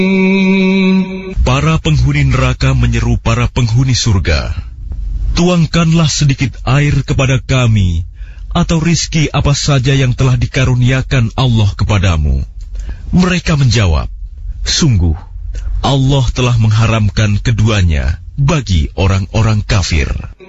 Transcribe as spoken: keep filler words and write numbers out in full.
Para penghuni neraka menyeru para penghuni surga, "Tuangkanlah sedikit air kepada kami, atau rizki apa saja yang telah dikaruniakan Allah kepadamu." Mereka menjawab, "Sungguh, Allah telah mengharamkan keduanya bagi orang-orang kafir."